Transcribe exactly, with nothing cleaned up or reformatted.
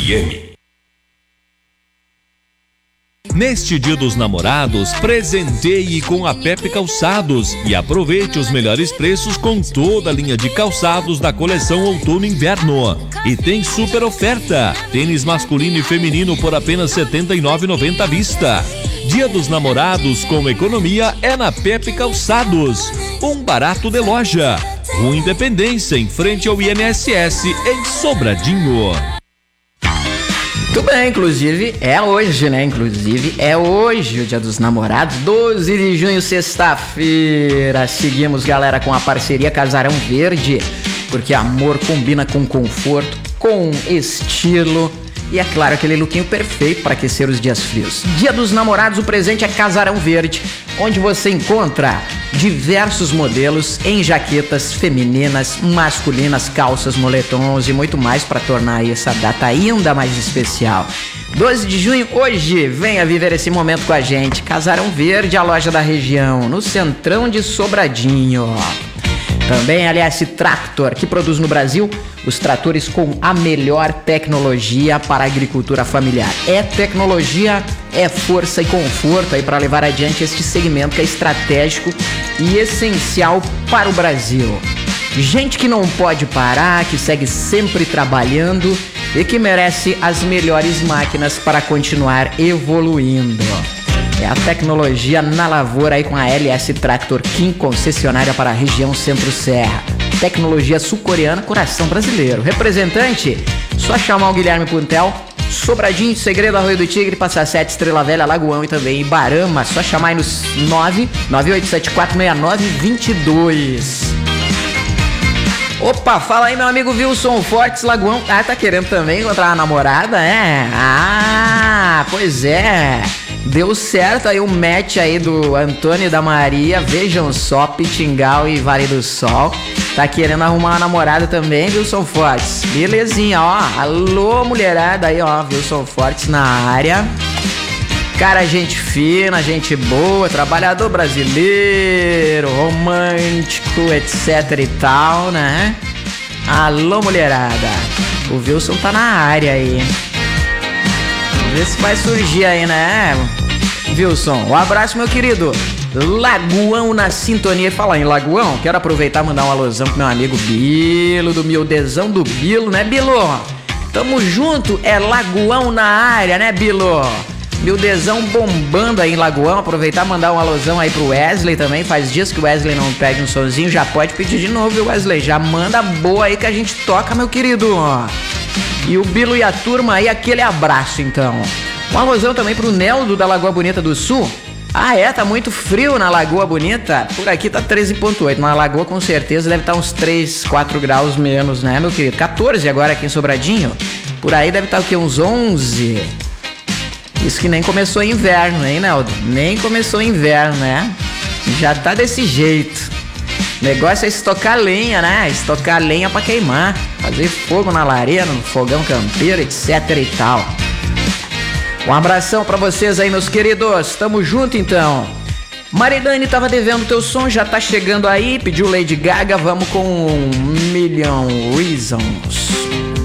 F M. Neste Dia dos Namorados, presenteie com a Pepe Calçados e aproveite os melhores preços com toda a linha de calçados da coleção Outono e Inverno. E tem super oferta: tênis masculino e feminino por apenas setenta e nove reais e noventa centavos à vista. Dia dos Namorados com economia é na Pepe Calçados, um barato de loja. Rua Independência, em frente ao I N S S, em Sobradinho. Muito bem, inclusive é hoje, né? Inclusive é hoje o Dia dos Namorados, doze de junho, sexta-feira. Seguimos, galera, com a parceria Casarão Verde, porque amor combina com conforto, com estilo e, é claro, aquele lookinho perfeito para aquecer os dias frios. Dia dos Namorados, o presente é Casarão Verde, onde você encontra diversos modelos em jaquetas femininas, masculinas, calças, moletons e muito mais para tornar essa data ainda mais especial. doze de junho, hoje, venha viver esse momento com a gente. Casarão Verde, a loja da região, no centrão de Sobradinho. Também a L S Tractor, que produz no Brasil os tratores com a melhor tecnologia para a agricultura familiar. É tecnologia, é força e conforto aí para levar adiante este segmento que é estratégico e essencial para o Brasil. Gente que não pode parar, que segue sempre trabalhando e que merece as melhores máquinas para continuar evoluindo. É a tecnologia na lavoura aí com a L S Tractor King, concessionária para a região Centro-Serra. Tecnologia sul-coreana, coração brasileiro. Representante, só chamar o Guilherme Puntel. Sobradinho, Segredo, Arroio do Tigre, Passa Sete, Estrela Velha, Lagoão e também Ibarama. Só chamar aí nos nove nove oito sete quatro seis nove dois dois. Opa, fala aí, meu amigo Wilson Fortes, Lagoão. Ah, tá querendo também encontrar uma namorada, é? Ah, pois é. Deu certo aí o match aí do Antônio e da Maria. Vejam só, Pitingal e Vale do Sol. Tá querendo arrumar uma namorada também, Wilson Fortes? Belezinha, ó. Alô, mulherada aí, ó. Wilson Fortes na área. Cara, gente fina, gente boa, trabalhador brasileiro, romântico, etc e tal, né? Alô, mulherada. O Wilson tá na área aí. Vamos ver se vai surgir aí, né, Wilson? Um abraço, meu querido. Lagoão na sintonia. Fala em Lagoão, quero aproveitar e mandar um alusão pro meu amigo Bilo, do Miudezão do Bilo, né, Bilo? Tamo junto, é Lagoão na área, né, Bilo? Miudezão bombando aí em Lagoão. Aproveitar e mandar um alusão aí pro Wesley também. Faz dias que o Wesley não pede um sonzinho. Já pode pedir de novo, viu, Wesley? Já manda boa aí que a gente toca, meu querido. E o Bilo e a turma aí, aquele abraço, então. Um alusão também pro Neldo da Lagoa Bonita do Sul. Ah, é? Tá muito frio na Lagoa Bonita? Por aqui tá treze ponto oito. Na Lagoa, com certeza, deve estar uns três, quatro graus menos, né, meu querido? quatorze agora aqui em Sobradinho. Por aí deve estar o quê? Uns onze. Isso que nem começou inverno, hein, Neldo? Nem começou inverno, né? Já tá desse jeito. O negócio é estocar lenha, né? Estocar lenha pra queimar. Fazer fogo na lareira, no fogão campeiro, etc e tal. Um abração pra vocês aí, meus queridos. Tamo junto, então. Maridane tava devendo teu som, já tá chegando aí. Pediu Lady Gaga, vamos com um Million Reasons.